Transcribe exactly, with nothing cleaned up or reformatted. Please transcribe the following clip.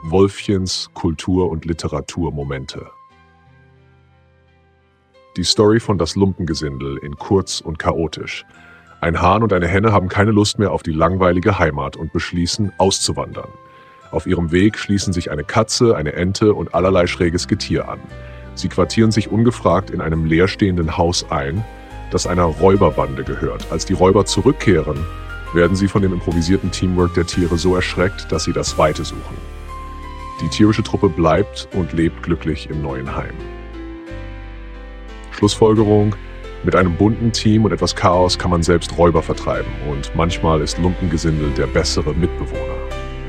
Wolfchens Kultur- und Literaturmomente. Die Story von Das Lumpengesindel in kurz und chaotisch. Ein Hahn und eine Henne haben keine Lust mehr auf die langweilige Heimat und beschließen, auszuwandern. Auf ihrem Weg schließen sich eine Katze, eine Ente und allerlei schräges Getier an. Sie quartieren sich ungefragt in einem leerstehenden Haus ein, das einer Räuberbande gehört. Als die Räuber zurückkehren, werden sie von dem improvisierten Teamwork der Tiere so erschreckt, dass sie das Weite suchen. Die tierische Truppe bleibt und lebt glücklich im neuen Heim. Schlussfolgerung: Mit einem bunten Team und etwas Chaos kann man selbst Räuber vertreiben und manchmal ist Lumpengesindel der bessere Mitbewohner.